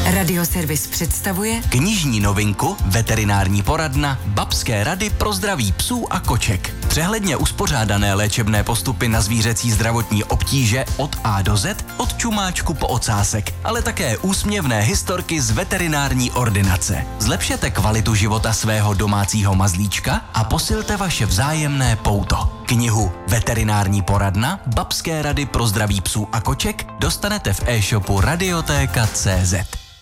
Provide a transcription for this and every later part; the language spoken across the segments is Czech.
Radioservis představuje knižní novinku Veterinární poradna Babské rady pro zdraví psů a koček. Přehledně uspořádané léčebné postupy na zvířecí zdravotní obtíže od A do Z, od čumáčku po ocásek, ale také úsměvné historky z veterinární ordinace. Zlepšete kvalitu života svého domácího mazlíčka a posilte vaše vzájemné pouto. Knihu Veterinární poradna Babské rady pro zdraví psů a koček dostanete v e-shopu Radiotéka.cz.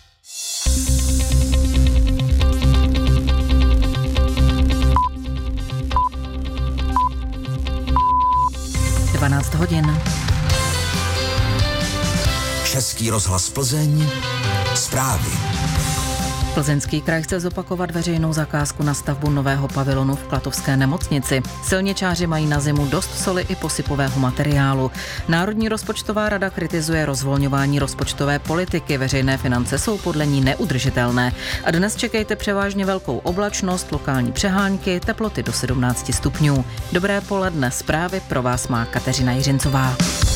12 hodin. Český rozhlas Plzeň. Zprávy. Plzeňský kraj chce zopakovat veřejnou zakázku na stavbu nového pavilonu v Klatovské nemocnici. Silničáři mají na zimu dost soli i posypového materiálu. Národní rozpočtová rada kritizuje rozvolňování rozpočtové politiky. Veřejné finance jsou podle ní neudržitelné. A dnes čekejte převážně velkou oblačnost, lokální přehánky, teploty do 17 stupňů. Dobré poledne, zprávy pro vás má Kateřina Jiřincová.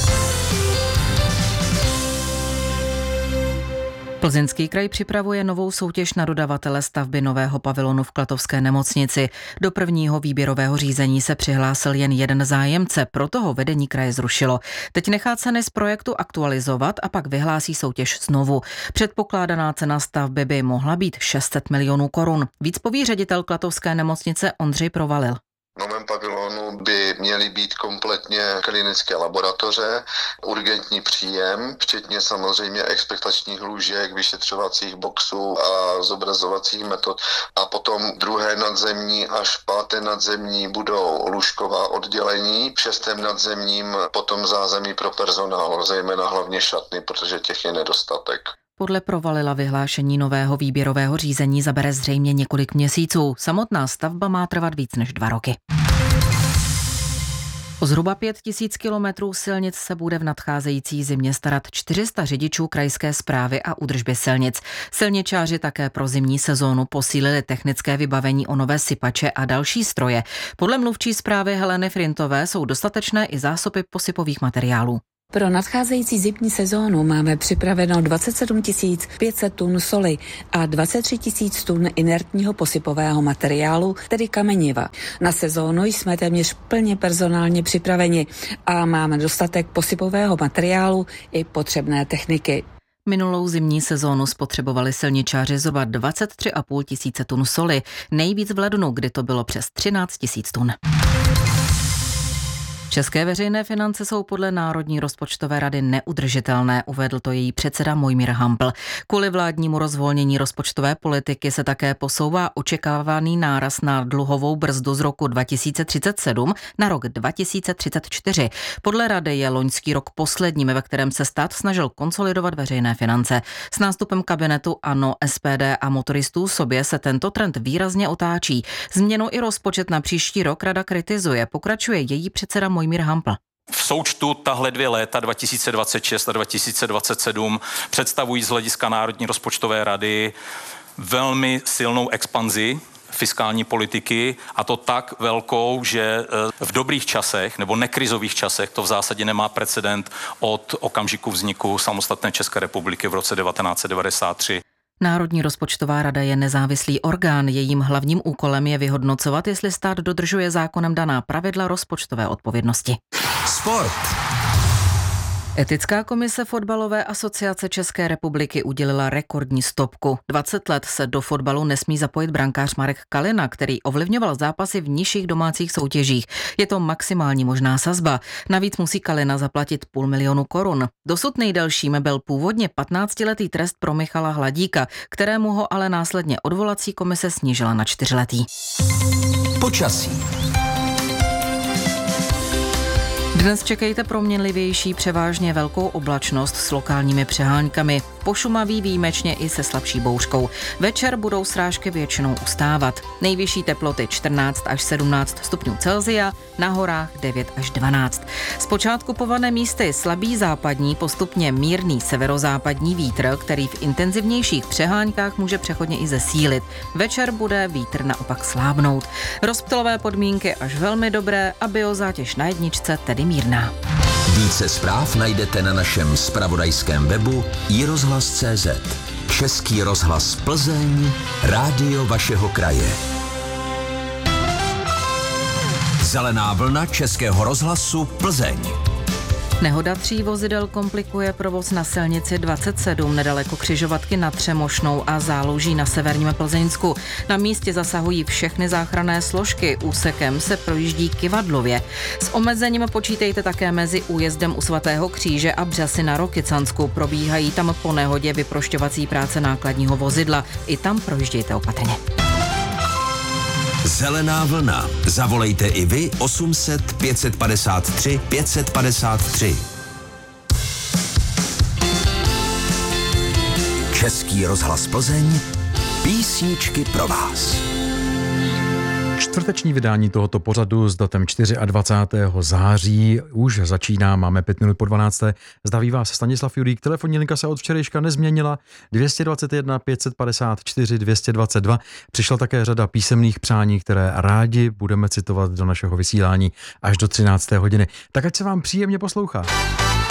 Plzeňský kraj připravuje novou soutěž na dodavatele stavby nového pavilonu v Klatovské nemocnici. Do prvního výběrového řízení se přihlásil jen jeden zájemce, proto ho vedení kraje zrušilo. Teď nechá ceny z projektu aktualizovat a pak vyhlásí soutěž znovu. Předpokládaná cena stavby by mohla být 600 milionů korun. Víc poví ředitel Klatovské nemocnice Ondřej Provalil. V novém pavilonu by měly být kompletně klinické laboratoře, urgentní příjem, včetně samozřejmě expektačních lůžek, vyšetřovacích boxů a zobrazovacích metod. A potom druhé nadzemní až páté nadzemní budou lůžková oddělení, v šestém nadzemním potom zázemí pro personál, zejména hlavně šatny, protože těch je nedostatek. Podle Provalila vyhlášení nového výběrového řízení zabere zřejmě několik měsíců. Samotná stavba má trvat víc než 2 roky. O zhruba 5 000 kilometrů silnic se bude v nadcházející zimě starat 400 řidičů krajské správy a údržby silnic. Silničáři také pro zimní sezónu posílili technické vybavení o nové sypače a další stroje. Podle mluvčí správy Heleny Frintové jsou dostatečné i zásoby posypových materiálů. Pro nadcházející zimní sezónu máme připraveno 27 500 tun soli a 23 000 tun inertního posypového materiálu, tedy kameniva. Na sezónu jsme téměř plně personálně připraveni a máme dostatek posypového materiálu i potřebné techniky. Minulou zimní sezónu spotřebovali silničáři zhruba 23 500 tun soli, nejvíc v lednu, kdy to bylo přes 13 000 tun. České veřejné finance jsou podle Národní rozpočtové rady neudržitelné, uvedl to její předseda Mojmír Hampl. Kvůli vládnímu rozvolnění rozpočtové politiky se také posouvá očekávaný náraz na dluhovou brzdu z roku 2037 na rok 2034. Podle rady je loňský rok posledním, ve kterém se stát snažil konsolidovat veřejné finance. S nástupem kabinetu ANO, SPD a motoristů sobě se tento trend výrazně otáčí. Změnu i rozpočet na příští rok rada kritizuje, pokračuje její předseda Mojmír Hampl. V součtu tahle 2 léta 2026 a 2027 představují z hlediska Národní rozpočtové rady velmi silnou expanzi fiskální politiky, a to tak velkou, že v dobrých časech nebo nekrizových časech to v zásadě nemá precedent od okamžiku vzniku samostatné České republiky v roce 1993. Národní rozpočtová rada je nezávislý orgán. Jejím hlavním úkolem je vyhodnocovat, jestli stát dodržuje zákonem daná pravidla rozpočtové odpovědnosti. Sport. Etická komise Fotbalové asociace České republiky udělila rekordní stopku. 20 let se do fotbalu nesmí zapojit brankář Marek Kalina, který ovlivňoval zápasy v nižších domácích soutěžích. Je to maximální možná sazba. Navíc musí Kalina zaplatit 500 000 korun. Dosud nejdelším byl původně 15letý trest pro Michala Hladíka, kterému ho ale následně odvolací komise snížila na 4letý. Počasí. Dnes čekejte proměnlivější, převážně velkou oblačnost s lokálními přeháňkami. Pošumaví výjimečně i se slabší bouřkou. Večer budou srážky většinou ustávat. Nejvyšší teploty 14 až 17 stupňů Celsia, na horách 9 až 12. Zpočátku pované místy slabý západní, postupně mírný severozápadní vítr, který v intenzivnějších přeháňkách může přechodně i zesílit. Večer bude vítr naopak slábnout. Rozptylové podmínky až velmi dobré a biozátěž na jedničce tedy mírná. Více zpráv najdete na našem zpravodajském webu iRozhlas.cz. Český rozhlas Plzeň, rádio vašeho kraje. Zelená vlna Českého rozhlasu Plzeň. Nehoda 3 vozidel komplikuje provoz na silnici 27 nedaleko křižovatky nad Třemošnou a Záluží na severním Plzeňsku. Na místě zasahují všechny záchranné složky, úsekem se projíždí kyvadlově. S omezením počítejte také mezi újezdem u Svatého kříže a Břasy na Rokycansku. Probíhají tam po nehodě vyprošťovací práce nákladního vozidla. I tam projíždějte opatrně. Zelená vlna. Zavolejte i vy 800 553 553. Český rozhlas Plzeň. Písničky pro vás. Čtvrteční vydání tohoto pořadu s datem 24. září už začíná, máme 5 minut po 12. Zdraví vás Stanislav Jurík, telefonní linka se od včerejška nezměnila, 221 554 222. Přišla také řada písemných přání, které rádi budeme citovat do našeho vysílání až do 13. hodiny. Tak ať se vám příjemně poslouchá.